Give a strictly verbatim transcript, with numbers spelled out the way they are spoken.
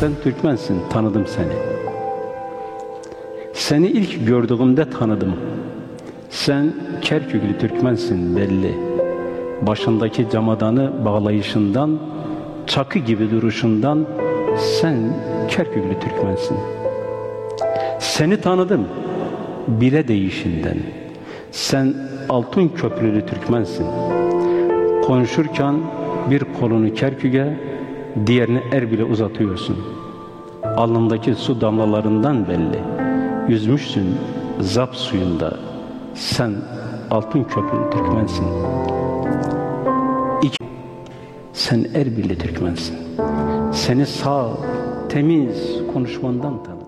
Sen Türkmensin, tanıdım seni. Seni ilk gördüğümde tanıdım. Sen Kerküklü Türkmensin belli. Başındaki camadanı bağlayışından, çakı gibi duruşundan sen Kerküklü Türkmensin. Seni tanıdım bire değişinden. Sen altın köprülü Türkmensin. Konuşurken bir kolunu Kerkük'e, diğerini Erbil'e uzatıyorsun. Alnındaki su damlalarından belli. Yüzmüşsün Zap suyunda. Sen altın köprülü Türkmensin. İki, sen Erbil'li Türkmensin. Seni sağ, temiz konuşmandan tanıdım.